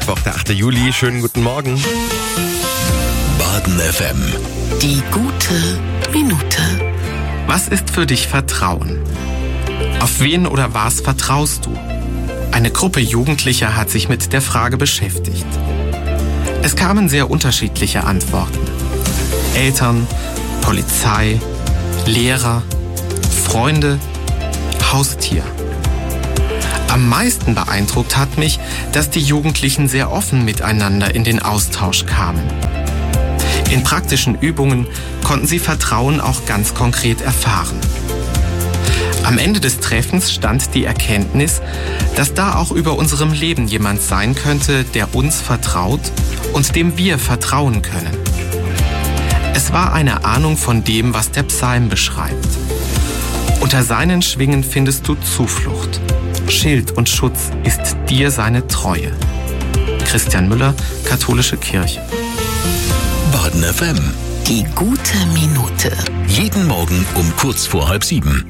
Mittwoch, der 8. Juli. Schönen guten Morgen. Baden FM. Die gute Minute. Was ist für dich Vertrauen? Auf wen oder was vertraust du? Eine Gruppe Jugendlicher hat sich mit der Frage beschäftigt. Es kamen sehr unterschiedliche Antworten. Eltern, Polizei, Lehrer, Freunde, Haustier. Am meisten beeindruckt hat mich, dass die Jugendlichen sehr offen miteinander in den Austausch kamen. In praktischen Übungen konnten sie Vertrauen auch ganz konkret erfahren. Am Ende des Treffens stand die Erkenntnis, dass da auch über unserem Leben jemand sein könnte, der uns vertraut und dem wir vertrauen können. Es war eine Ahnung von dem, was der Psalm beschreibt. Unter seinen Schwingen findest du Zuflucht. Schild und Schutz ist dir seine Treue. Christian Müller, Katholische Kirche. Baden FM. Die gute Minute. Jeden Morgen um kurz vor 6:30.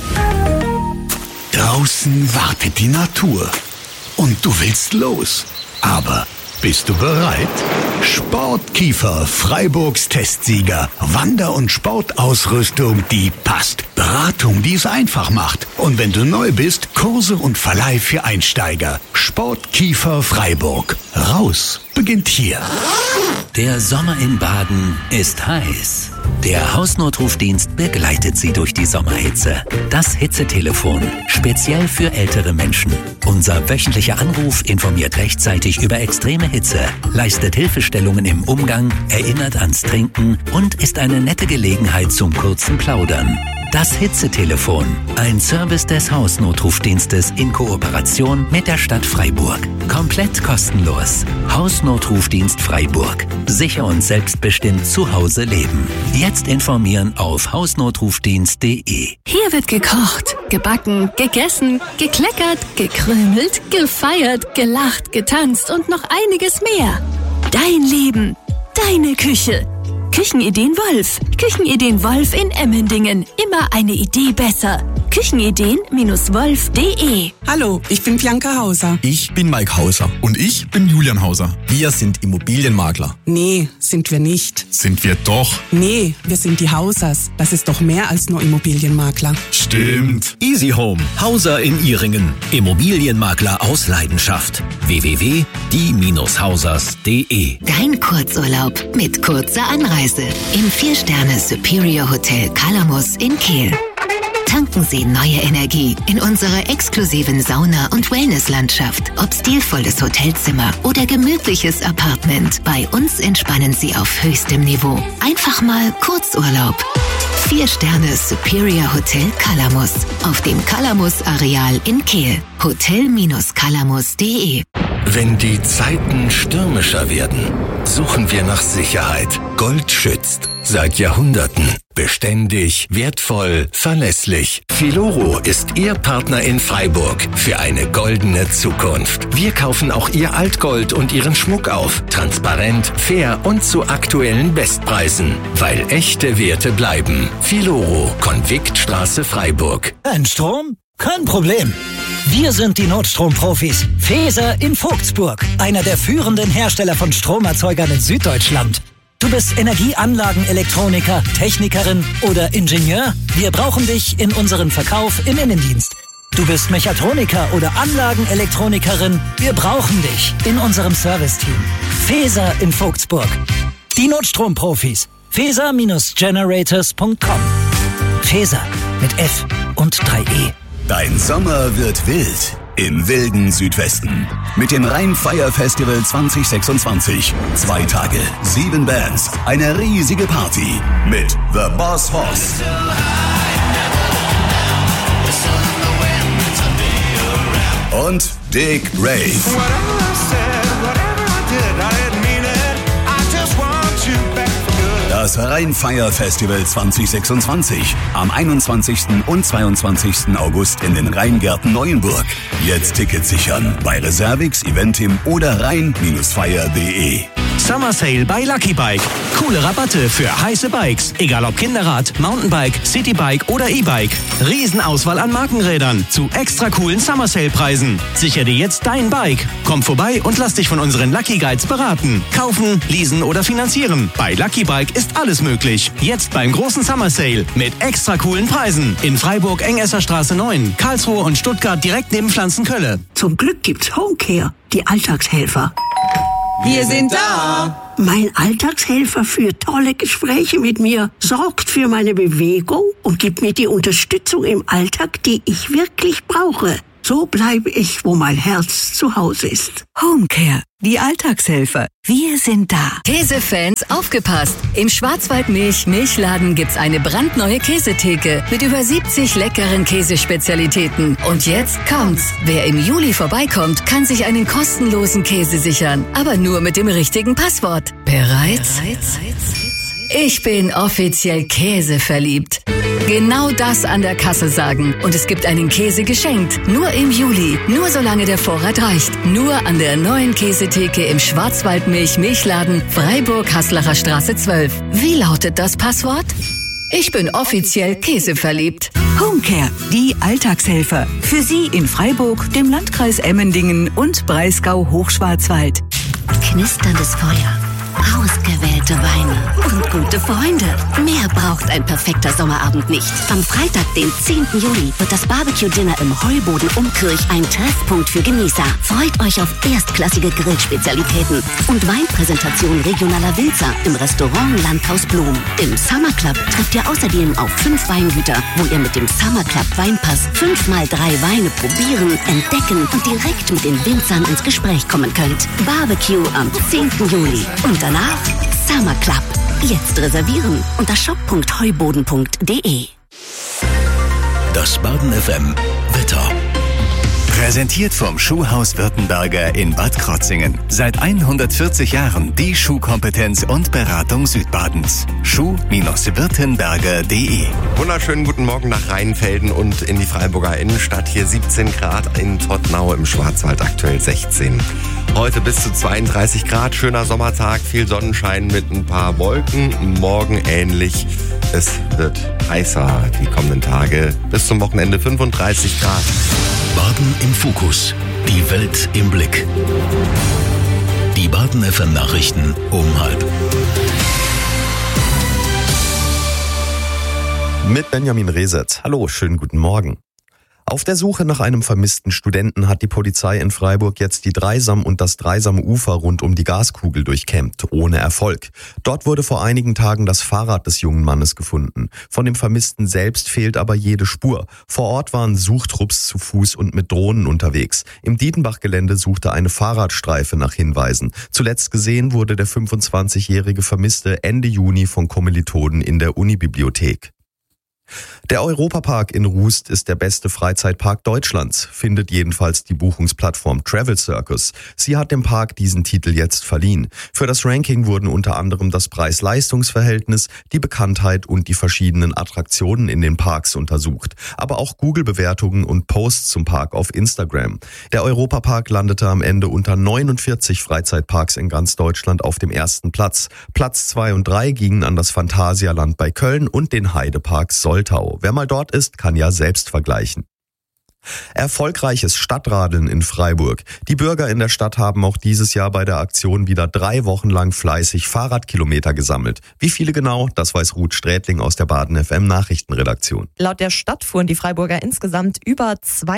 Draußen wartet die Natur und du willst los. Aber bist du bereit? Sportkiefer, Freiburgs Testsieger. Wander- und Sportausrüstung, die passt. Beratung, die es einfach macht. Und wenn du neu bist, Kurse und Verleih für Einsteiger. Sportkiefer Freiburg. Raus beginnt hier. Der Sommer in Baden ist heiß. Der Hausnotrufdienst begleitet Sie durch die Sommerhitze. Das Hitzetelefon, speziell für ältere Menschen. Unser wöchentlicher Anruf informiert rechtzeitig über extreme Hitze, leistet Hilfestellungen im Umgang, erinnert ans Trinken und ist eine nette Gelegenheit zum kurzen Plaudern. Das Hitzetelefon, ein Service des Hausnotrufdienstes in Kooperation mit der Stadt Freiburg. Komplett kostenlos. Hausnotrufdienst Freiburg. Sicher und selbstbestimmt zu Hause leben. Jetzt informieren auf hausnotrufdienst.de. Hier wird gekocht, gebacken, gegessen, gekleckert, gekrümelt, gefeiert, gelacht, getanzt und noch einiges mehr. Dein Leben, deine Küche. Küchenideen Wolf. Küchenideen Wolf in Emmendingen. Immer eine Idee besser. Küchenideen-wolf.de. Hallo, ich bin Bianca Hauser. Ich bin Mike Hauser. Und ich bin Julian Hauser. Wir sind Immobilienmakler. Nee, sind wir nicht. Sind wir doch. Nee, wir sind die Hausers. Das ist doch mehr als nur Immobilienmakler. Stimmt. Easy Home. Hauser in Ihringen. Immobilienmakler aus Leidenschaft. www.die-hausers.de. Dein Kurzurlaub mit kurzer Anreise im 4-Sterne Superior Hotel Calamus in Kehl. Tanken Sie neue Energie in unserer exklusiven Sauna- und Wellnesslandschaft. Ob stilvolles Hotelzimmer oder gemütliches Apartment, bei uns entspannen Sie auf höchstem Niveau. Einfach mal Kurzurlaub. 4-Sterne Superior Hotel Calamus auf dem Calamus-Areal in Kehl. Hotel-calamus.de. Wenn die Zeiten stürmischer werden, suchen wir nach Sicherheit. Gold schützt. Seit Jahrhunderten. Beständig, wertvoll, verlässlich. Filoro ist Ihr Partner in Freiburg für eine goldene Zukunft. Wir kaufen auch Ihr Altgold und Ihren Schmuck auf. Transparent, fair und zu aktuellen Bestpreisen. Weil echte Werte bleiben. Filoro, Konviktstraße, Freiburg. Ein Strom? Kein Problem. Wir sind die Notstromprofis. Feser in Vogtsburg. Einer der führenden Hersteller von Stromerzeugern in Süddeutschland. Du bist Energieanlagenelektroniker, Technikerin oder Ingenieur? Wir brauchen dich in unserem Verkauf im Innendienst. Du bist Mechatroniker oder Anlagenelektronikerin? Wir brauchen dich in unserem Serviceteam. Feser in Vogtsburg. Die Notstromprofis. Feser-generators.com. Feser mit F und 3E. Dein Sommer wird wild. Im wilden Südwesten. Mit dem Rhein-Fire Festival 2026. 2 Tage, 7 Bands, eine riesige Party. Mit The Boss Hoss. Und Dick Rave. Das Rhein-Fire Festival 2026. Am 21. und 22. August in den Rheingärten Neuenburg. Jetzt Tickets sichern bei Reservix, Eventim oder rhein-fire.de. Summer Sale bei Lucky Bike. Coole Rabatte für heiße Bikes. Egal ob Kinderrad, Mountainbike, Citybike oder E-Bike. Riesenauswahl an Markenrädern zu extra coolen Summer Sale Preisen. Sicher dir jetzt dein Bike. Komm vorbei und lass dich von unseren Lucky Guides beraten. Kaufen, leasen oder finanzieren. Bei Lucky Bike ist alles möglich. Jetzt beim großen Summer Sale mit extra coolen Preisen. In Freiburg, Engesser Straße 9, Karlsruhe und Stuttgart direkt neben Pflanzenkölle. Zum Glück gibt's Homecare, die Alltagshelfer. Wir sind da. Mein Alltagshelfer führt tolle Gespräche mit mir, sorgt für meine Bewegung und gibt mir die Unterstützung im Alltag, die ich wirklich brauche. So bleibe ich, wo mein Herz zu Hause ist. Homecare, die Alltagshelfer. Wir sind da. Käsefans, aufgepasst! Im Schwarzwaldmilchladen gibt's eine brandneue Käsetheke mit über 70 leckeren Käsespezialitäten. Und jetzt kommt's. Wer im Juli vorbeikommt, kann sich einen kostenlosen Käse sichern. Aber nur mit dem richtigen Passwort. Bereit? Ich bin offiziell käseverliebt. Genau das an der Kasse sagen. Und es gibt einen Käse geschenkt. Nur im Juli. Nur solange der Vorrat reicht. Nur an der neuen Käsetheke im Schwarzwaldmilchladen Freiburg-Haslacher Straße 12. Wie lautet das Passwort? Ich bin offiziell käseverliebt. Homecare, die Alltagshelfer. Für Sie in Freiburg, dem Landkreis Emmendingen und Breisgau-Hochschwarzwald. Knisterndes Feuer, ausgewählte Weine und gute Freunde. Mehr braucht ein perfekter Sommerabend nicht. Am Freitag, den 10. Juli, wird das Barbecue-Dinner im Heuboden Umkirch ein Treffpunkt für Genießer. Freut euch auf erstklassige Grillspezialitäten und Weinpräsentation regionaler Winzer im Restaurant Landhaus Blum. Im Summer Club trifft ihr außerdem auf 5 Weingüter, wo ihr mit dem Summer Club Weinpass 5x3 Weine probieren, entdecken und direkt mit den Winzern ins Gespräch kommen könnt. Barbecue am 10. Juli. Und danach Summer Club. Jetzt reservieren unter shop.heuboden.de. Das Baden FM Wetter. Präsentiert vom Schuhhaus Württemberger in Bad Krotzingen. Seit 140 Jahren die Schuhkompetenz und Beratung Südbadens. Schuh-württemberger.de. Wunderschönen guten Morgen nach Rheinfelden und in die Freiburger Innenstadt. Hier 17 Grad, in Todtnau im Schwarzwald aktuell 16. Heute bis zu 32 Grad, schöner Sommertag, viel Sonnenschein mit ein paar Wolken. Morgen ähnlich. Es wird heißer die kommenden Tage. Bis zum Wochenende 35 Grad. Baden im Fokus. Die Welt im Blick. Die Baden FM Nachrichten um 12:30. Mit Benjamin Resetz. Hallo, schönen guten Morgen. Auf der Suche nach einem vermissten Studenten hat die Polizei in Freiburg jetzt die Dreisam und das Dreisame Ufer rund um die Gaskugel durchkämmt, ohne Erfolg. Dort wurde vor einigen Tagen das Fahrrad des jungen Mannes gefunden. Von dem Vermissten selbst fehlt aber jede Spur. Vor Ort waren Suchtrupps zu Fuß und mit Drohnen unterwegs. Im Dietenbach-Gelände suchte eine Fahrradstreife nach Hinweisen. Zuletzt gesehen wurde der 25-jährige Vermisste Ende Juni von Kommilitonen in der Unibibliothek. Der Europapark in Rust ist der beste Freizeitpark Deutschlands, findet jedenfalls die Buchungsplattform Travel Circus. Sie hat dem Park diesen Titel jetzt verliehen. Für das Ranking wurden unter anderem das Preis-Leistungs-Verhältnis, die Bekanntheit und die verschiedenen Attraktionen in den Parks untersucht. Aber auch Google-Bewertungen und Posts zum Park auf Instagram. Der Europapark landete am Ende unter 49 Freizeitparks in ganz Deutschland auf dem ersten Platz. Platz 2 und 3 gingen an das Phantasialand bei Köln und den Heidepark Soltau. Wer mal dort ist, kann ja selbst vergleichen. Erfolgreiches Stadtradeln in Freiburg. Die Bürger in der Stadt haben auch dieses Jahr bei der Aktion wieder 3 Wochen lang fleißig Fahrradkilometer gesammelt. Wie viele genau, das weiß Ruth Strätling aus der Baden FM Nachrichtenredaktion. Laut der Stadt fuhren die Freiburger insgesamt über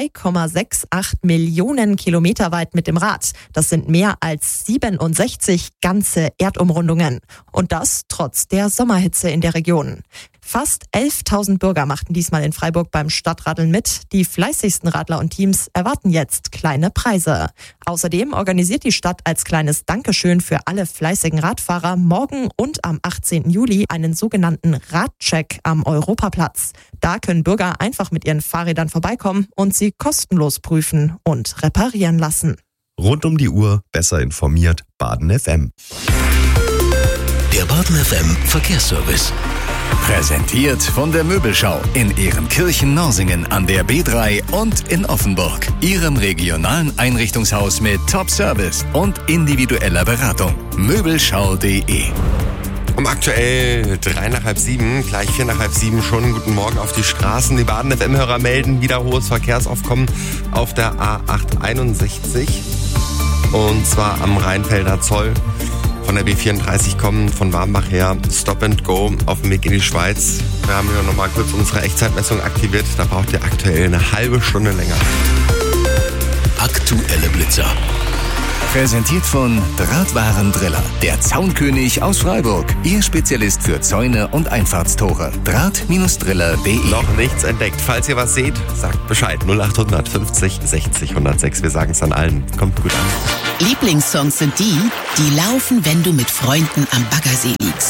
2,68 Millionen Kilometer weit mit dem Rad. Das sind mehr als 67 ganze Erdumrundungen. Und das trotz der Sommerhitze in der Region. Fast 11.000 Bürger machten diesmal in Freiburg beim Stadtradeln mit. Die fleißigsten Radler und Teams erwarten jetzt kleine Preise. Außerdem organisiert die Stadt als kleines Dankeschön für alle fleißigen Radfahrer morgen und am 18. Juli einen sogenannten Radcheck am Europaplatz. Da können Bürger einfach mit ihren Fahrrädern vorbeikommen und sie kostenlos prüfen und reparieren lassen. Rund um die Uhr, besser informiert, Baden FM. Der Baden FM Verkehrsservice. Präsentiert von der Möbelschau in Ehrenkirchen-Norsingen an der B3 und in Offenburg. Ihrem regionalen Einrichtungshaus mit Top-Service und individueller Beratung. Möbelschau.de. Um aktuell 3 nach halb 7, gleich 4 nach halb 7 schon. Guten Morgen auf die Straßen. Die Baden-FM-Hörer melden wieder hohes Verkehrsaufkommen auf der A861. Und zwar am Rheinfelder Zoll. Von der B34 kommen, von Warmbach her, Stop and Go auf dem Weg in die Schweiz. Wir haben hier nochmal kurz unsere Echtzeitmessung aktiviert. Da braucht ihr aktuell eine halbe Stunde länger. Aktuelle Blitzer. Präsentiert von Drahtwarendriller, der Zaunkönig aus Freiburg. Ihr Spezialist für Zäune und Einfahrtstore. Draht-driller.de. Noch nichts entdeckt. Falls ihr was seht, sagt Bescheid. 0800 50 60 106. Wir sagen es an allen. Kommt gut an. Lieblingssongs sind die laufen, wenn du mit Freunden am Baggersee liegst.